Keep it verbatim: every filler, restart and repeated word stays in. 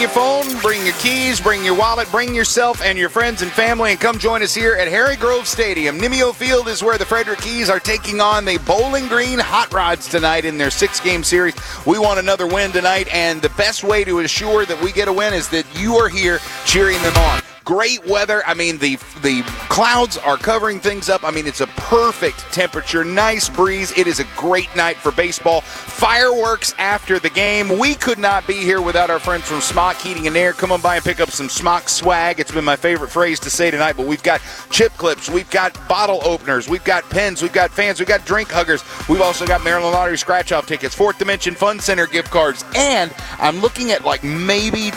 your phone, bring your keys, bring your wallet, bring yourself and your friends and family, and come join us here at Harry Grove Stadium. Nimio Field is where the Frederick Keys are taking on the Bowling Green Hot Rods tonight in their six-game series. We want another win tonight, and the best way to assure that we get a win is that you are here cheering them on. Great weather. I mean, the the clouds are covering things up. I mean, it's a perfect temperature, nice breeze. It is a great night for baseball. Fireworks after the game. We could not be here without our friends from Smock Heating and Air. Come on by and pick up some Smock swag. It's been my favorite phrase to say tonight, but we've got chip clips, we've got bottle openers, we've got pens, we've got fans, we've got drink huggers. We've also got Maryland Lottery scratch-off tickets, Fourth Dimension Fun Center gift cards, and I'm looking at like maybe